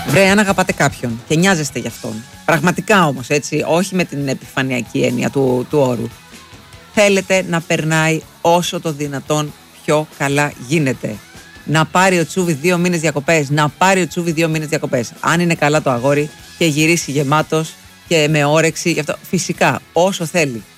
Βρε, αν αγαπάτε κάποιον και νοιάζεστε γι' αυτόν, πραγματικά όμως, έτσι, όχι με την επιφανειακή έννοια του όρου, θέλετε να περνάει όσο το δυνατόν πιο καλά γίνεται. Να πάρει ο Τσούβι 2 μήνες διακοπές. Να πάρει ο Τσούβι 2 μήνες διακοπές. Αν είναι καλά το αγόρι και γυρίσει γεμάτος και με όρεξη, γι' αυτό φυσικά όσο θέλει.